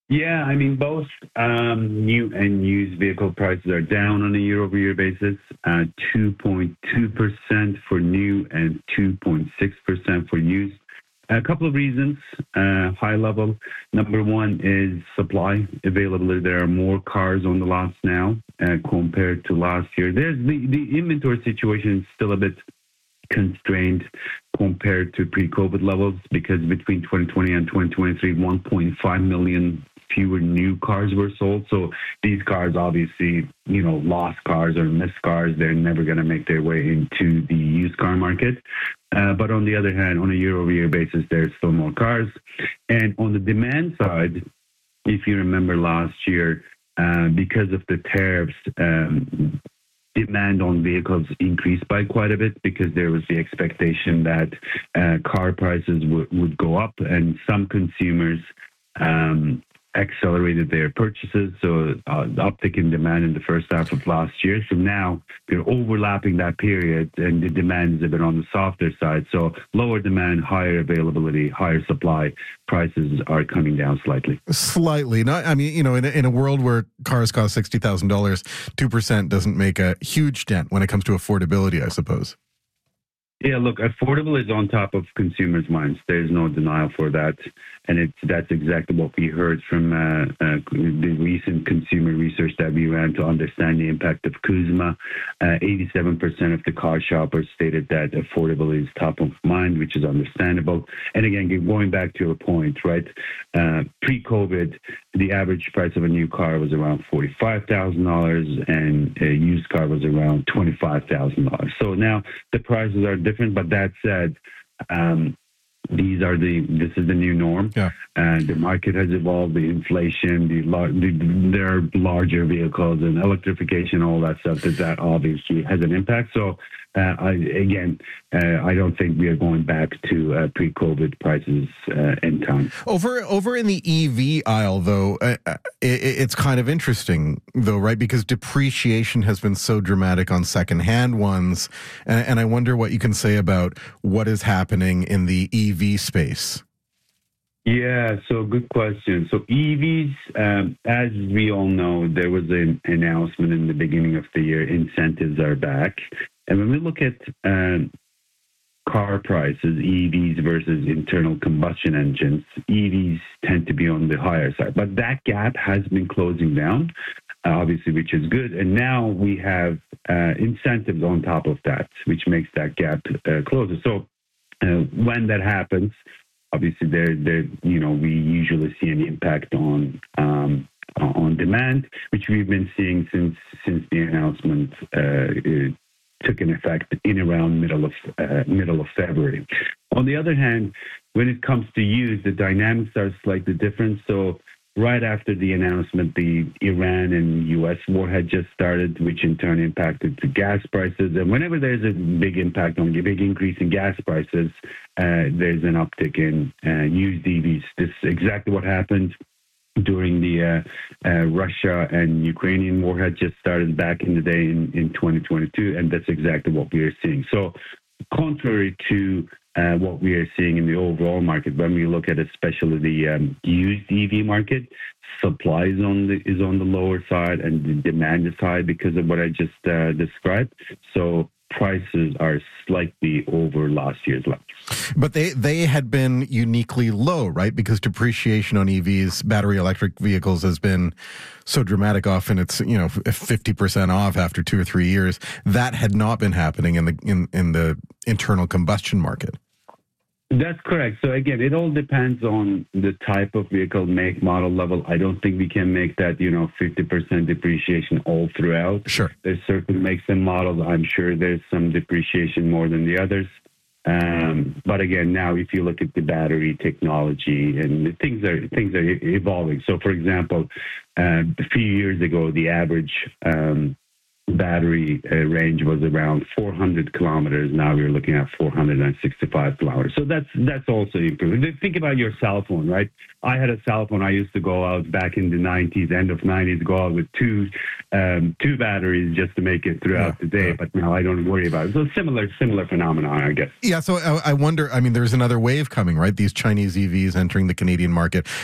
Yeah, I mean, both new and used vehicle prices are down on a year-over-year basis, 2.2% for new and 2.6% for used. A couple of reasons, high level. Number one is supply availability. There are more cars on the lots now compared to last year. There's the inventory situation is still a bit constrained compared to pre-COVID levels because between 2020 and 2023, 1.5 million fewer new cars were sold. So these cars, obviously, lost cars or missed cars, they're never going to make their way into the used car market. But on the other hand, on a year-over-year basis, there's still more cars. And on the demand side, if you remember last year, because of the tariffs, demand on vehicles increased by quite a bit because there was the expectation that car prices would go up, and some consumers accelerated their purchases. So uptick in demand in the first half of last year. So now we're overlapping that period and the demand is a bit on the softer side. So lower demand, higher availability, higher supply, prices are coming down slightly. Slightly. Not, I mean, in a world where cars cost $60,000, 2% doesn't make a huge dent when it comes to affordability, I suppose. Yeah, look, affordable is on top of consumers' minds. There's no denial for that. And that's exactly what we heard from the recent consumer research that we ran to understand the impact of Kuzma. 87% of the car shoppers stated that affordability is top of mind, which is understandable. And again, going back to your point, right? Pre-COVID, the average price of a new car was around $45,000 and a used car was around $25,000. So now the prices are different, but that said, this is the new norm. Yeah. The market has evolved, the inflation, there are larger vehicles and electrification, all that stuff, that obviously has an impact. So I don't think we are going back to pre-COVID prices in time. Over in the EV aisle, though, it's kind of interesting, though, right? Because depreciation has been so dramatic on secondhand ones. And I wonder what you can say about what is happening in the EV space. Yeah, so good question. So EVs, as we all know, there was an announcement in the beginning of the year, incentives are back. And when we look at car prices, EVs versus internal combustion engines, EVs tend to be on the higher side. But that gap has been closing down, obviously, which is good. And now we have incentives on top of that, which makes that gap closer. So when that happens, obviously, we usually see an impact on demand, which we've been seeing since the announcement took an effect in around middle of February. On the other hand, when it comes to used, the dynamics are slightly different. So right after the announcement, the Iran and U.S. war had just started, which in turn impacted the gas prices. And whenever there's a big impact on a big increase in gas prices, there's an uptick in used EVs. This is exactly what happened during the Russia and Ukrainian war had just started back in the day in 2022, and that's exactly what we are seeing. So contrary to what we are seeing in the overall market, when we look at especially the used EV market, supply is on the lower side and the demand is high because of what I just described. So prices are slightly over last year's levels. But they had been uniquely low, right? Because depreciation on EVs, battery electric vehicles, has been so dramatic. Often it's 50% off after 2 or 3 years. That had not been happening in the internal combustion market. That's correct. So again, it all depends on the type of vehicle, make, model, level. I don't think we can make that 50% depreciation all throughout. Sure. There's certain makes and models. I'm sure there's some depreciation more than the others. But again, now if you look at the battery technology and things are evolving. So for example, a few years ago, the average battery range was around 400 kilometers. Now we're looking at 465 kilometers. So that's also improving. Think about your cell phone, right? I had a cell phone. I used to go out back in the 90s, end of 90s, go out with two batteries just to make it throughout the day. But now I don't worry about it. So similar phenomenon, I guess. Yeah. So I wonder, there's another wave coming, right? These Chinese EVs entering the Canadian market.